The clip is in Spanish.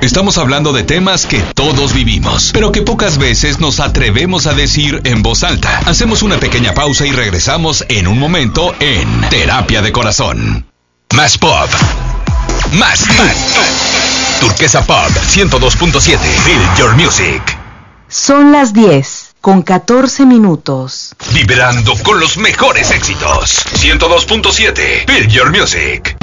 Estamos hablando de temas que todos vivimos, pero que pocas veces nos atrevemos a decir en voz alta. Hacemos una pequeña pausa y regresamos en un momento en Terapia de Corazón. Más pop. Más tú. Turquesa Pop 102.7. Feel Your Music. Son las 10:14. Vibrando con los mejores éxitos. 102.7. Feel Your Music.